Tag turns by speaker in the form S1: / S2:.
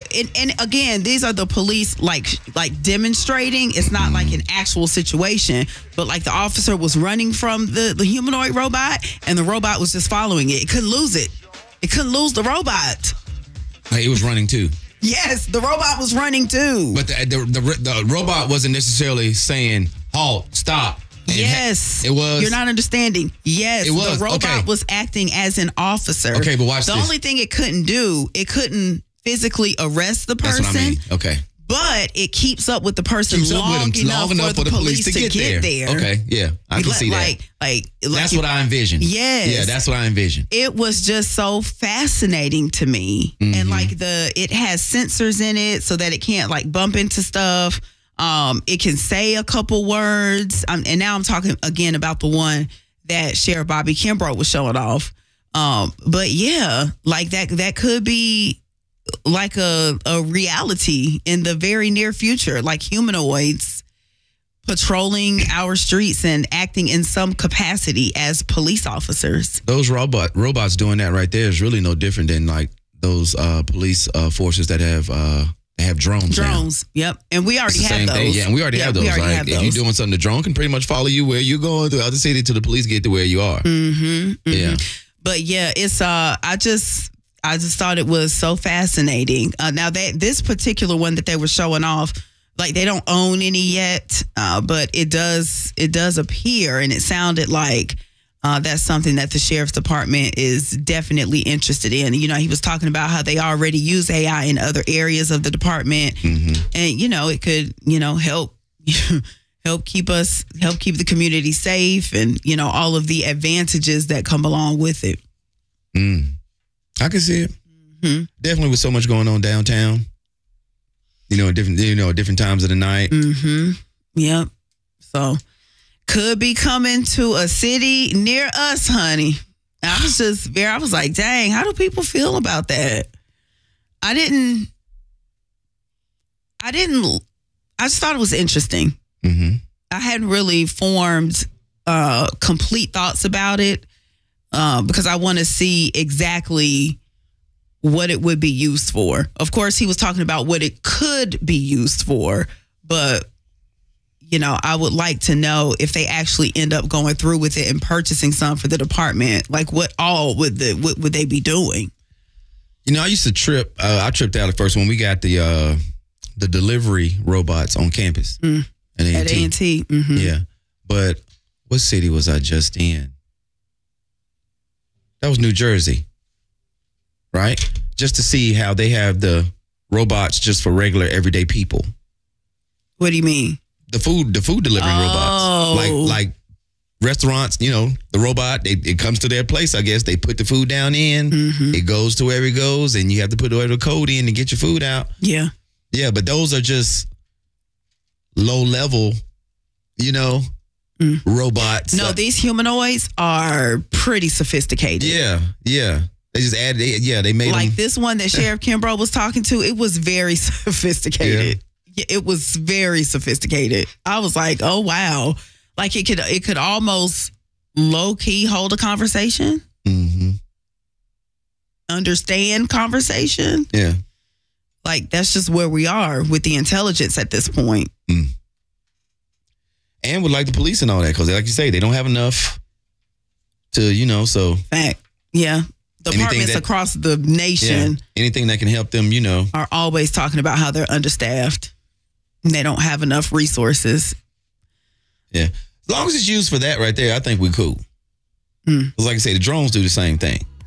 S1: and again, these are the police like demonstrating. It's not like an actual situation, but like the officer was running from the humanoid robot, and the robot was just following it. It couldn't lose it. It couldn't lose the robot.
S2: Like, it was running too.
S1: Yes, the robot was running too.
S2: But the robot wasn't necessarily saying halt, stop.
S1: Yes,
S2: it was.
S1: You're not understanding. Yes,
S2: it was.
S1: The robot was acting as an officer.
S2: Okay, but watch
S1: this. The only thing it couldn't do, it couldn't physically arrest the person.
S2: That's what I mean. Okay.
S1: But it keeps up with the person long enough for the police to get there.
S2: Okay, yeah, I can see that.
S1: Like
S2: that's what I envisioned.
S1: Yes.
S2: Yeah, that's what I envisioned.
S1: It was just so fascinating to me. And like it has sensors in it so that it can't like bump into stuff. It can say a couple words. And now I'm talking again about the one that Sheriff Bobby Kimbrough was showing off. But yeah, like that could be like a reality in the very near future, like humanoids patrolling our streets and acting in some capacity as police officers.
S2: Those robots doing that right there is really no different than like those police forces that have drones.
S1: Drones, yep. And we already have those.
S2: Thing. Yeah, and we already have those. Like, if you're doing something, the drone can pretty much follow you where you're going throughout the city till the police get to where you are. Yeah.
S1: But yeah, it's I just thought it was so fascinating. Now this particular one that they were showing off, like they don't own any yet, but it does appear, and it sounded like that's something that the sheriff's department is definitely interested in. You know, he was talking about how they already use AI in other areas of the department, and it could help keep the community safe, and all of the advantages that come along with it.
S2: I can see it. Definitely with so much going on downtown. Different times of the night.
S1: Yep. So could be coming to a city near us, honey. I was like, dang, how do people feel about that? I just thought it was interesting. I hadn't really formed complete thoughts about it. Because I want to see exactly what it would be used for. Of course, he was talking about what it could be used for, but I would like to know if they actually end up going through with it and purchasing some for the department. Like, what all would they be doing?
S2: I used to trip. I tripped out at first when we got the delivery robots on campus at
S1: A&T.
S2: Yeah, but what city was I just in? That was New Jersey, right? Just to see how they have the robots just for regular everyday people.
S1: What do you mean?
S2: The food delivering robots, like restaurants. The robot it comes to their place. I guess they put the food down in. It goes to wherever it goes, and you have to put whatever code in to get your food out.
S1: Yeah,
S2: but those are just low level, robots.
S1: No, these humanoids are pretty sophisticated.
S2: Yeah. They just added. They made
S1: like
S2: them.
S1: This one that Sheriff Kimbrough was talking to. It was very sophisticated. Yeah, it was very sophisticated. I was like, oh wow, like it could almost low key hold a conversation. Understand conversation.
S2: Yeah.
S1: Like that's just where we are with the intelligence at this point.
S2: And with like the police and all that, because like you say, they don't have enough to, so.
S1: Fact. Yeah. Departments across the nation.
S2: Anything that can help them,
S1: are always talking about how they're understaffed. And they don't have enough resources.
S2: Yeah. As long as it's used for that right there, I think we're cool. Because like I say, the drones do the same thing.